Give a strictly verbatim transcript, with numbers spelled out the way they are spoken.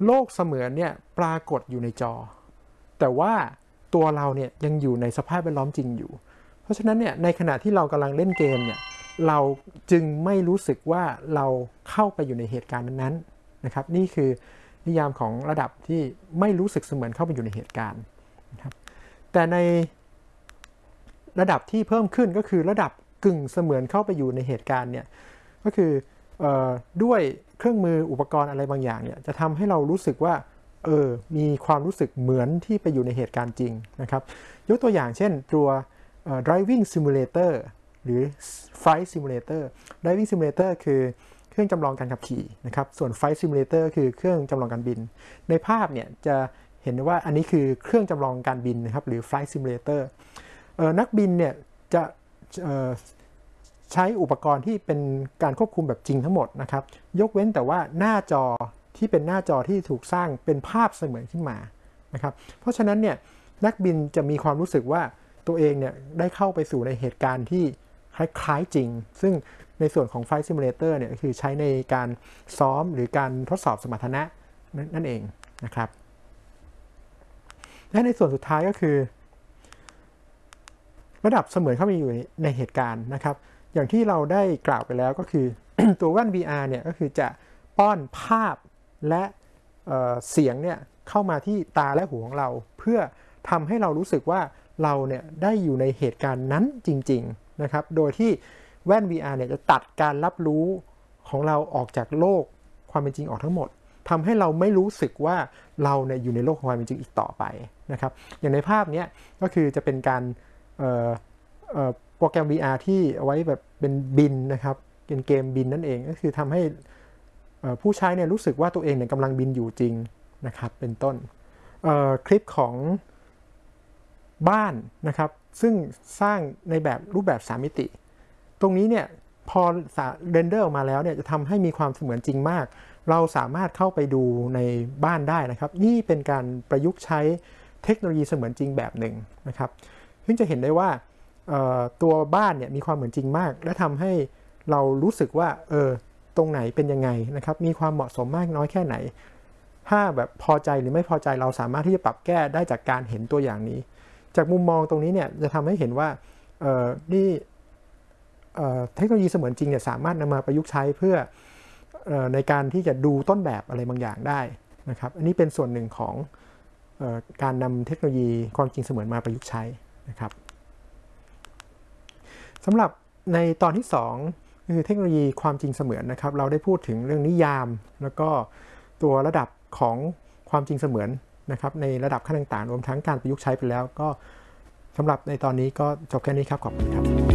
โลกเสมือนเนี่ยปรากฏอยู่ในจอแต่ว่าตัวเราเนี่ยยังอยู่ในสภาพแวดล้อมจริงอยู่เพราะฉะนั้นเนี่ยในขณะที่เรากำลังเล่นเกมเนี่ยเราจึงไม่รู้สึกว่าเราเข้าไปอยู่ในเหตุการณ์นั้นๆนะครับนี่คือนิยามของระดับที่ไม่รู้สึกเสมือนเข้าไปอยู่ในเหตุการณ์นะครับแต่ในระดับที่เพิ่มขึ้นก็คือระดับกึ่งเสมือนเข้าไปอยู่ในเหตุการณ์เนี่ยก็คือเอ่อด้วยเครื่องมืออุปกรณ์อะไรบางอย่างเนี่ยจะทำให้เรารู้สึกว่าเออมีความรู้สึกเหมือนที่ไปอยู่ในเหตุการณ์จริงนะครับยกตัวอย่างเช่นตัว driving simulator หรือ flight simulator driving simulator คือเครื่องจำลองการขับขี่นะครับส่วน flight simulator คือเครื่องจำลองการบินในภาพเนี่ยจะเห็นว่าอันนี้คือเครื่องจำลองการบินนะครับหรือ flight simulator นักบินเนี่ยจะใช้อุปกรณ์ที่เป็นการควบคุมแบบจริงทั้งหมดนะครับยกเว้นแต่ว่าหน้าจอที่เป็นหน้าจอที่ถูกสร้างเป็นภาพเสมือนขึ้นมานะครับเพราะฉะนั้นเนี่ยนักบินจะมีความรู้สึกว่าตัวเองเนี่ยได้เข้าไปสู่ในเหตุการณ์ที่คล้ายๆจริงซึ่งในส่วนของ Flight Simulator เนี่ยก็คือใช้ในการซ้อมหรือการทดสอบสมรรถนะนั่นเองนะครับและในส่วนสุดท้ายก็คือระดับเสมือนเข้าไปอยู่ในเหตุการณ์นะครับอย่างที่เราได้กล่าวไปแล้วก็คือ ตัวแว่น วี อาร์ เนี่ยก็คือจะป้อนภาพและเอ่อเสียงเนี่ยเข้ามาที่ตาและหูของเราเพื่อทำให้เรารู้สึกว่าเราเนี่ยได้อยู่ในเหตุการณ์นั้นจริงๆนะครับโดยที่แว่น วี อาร์ เนี่ยจะตัดการรับรู้ของเราออกจากโลกความเป็นจริงออกทั้งหมดทำให้เราไม่รู้สึกว่าเราเนี่ยอยู่ในโลกของความเป็นจริงอีกต่อไปนะครับอย่างในภาพนี้ก็คือจะเป็นการเอ่อเอ่อโปรแกรม วี อาร์ ที่เอาไว้แบบเป็นบินนะครับเป็นเกมบินนั่นเองก็คือทำให้ผู้ใช้เนี่ยรู้สึกว่าตัวเองเนี่ยกำลังบินอยู่จริงนะครับเป็นต้นคลิปของบ้านนะครับซึ่งสร้างในแบบรูปแบบสามมิติตรงนี้เนี่ยพอเรนเดอร์ออกมาแล้วเนี่ยจะทำให้มีความเสมือนจริงมากเราสามารถเข้าไปดูในบ้านได้นะครับนี่เป็นการประยุกต์ใช้เทคโนโลยีเสมือนจริงแบบหนึ่งนะครับซึ่งจะเห็นได้ว่าตัวบ้านเนี่ยมีความเหมือนจริงมากและทำให้เรารู้สึกว่าเออตรงไหนเป็นยังไงนะครับมีความเหมาะสมมากน้อยแค่ไหนถ้าแบบพอใจหรือไม่พอใจเราสามารถที่จะปรับแก้ได้จากการเห็นตัวอย่างนี้จากมุมมองตรงนี้เนี่ยจะทำให้เห็นว่าเออนี่เทคโนโลยีเสมือนจริงเนี่ยสามารถนำมาประยุกต์ใช้เพื่อในการที่จะดูต้นแบบอะไรบางอย่างได้นะครับอันนี้เป็นส่วนหนึ่งของการนำเทคโนโลยีความจริงเสมือนมาประยุกต์ใช้นะครับสำหรับในตอนที่สองคือเทคโนโลยีความจริงเสมือนนะครับเราได้พูดถึงเรื่องนิยามแล้วก็ตัวระดับของความจริงเสมือนนะครับในระดับขั้นต่างๆรวมทั้งการประยุกต์ใช้ไปแล้วก็สำหรับในตอนนี้ก็จบแค่นี้ครับขอบคุณครับ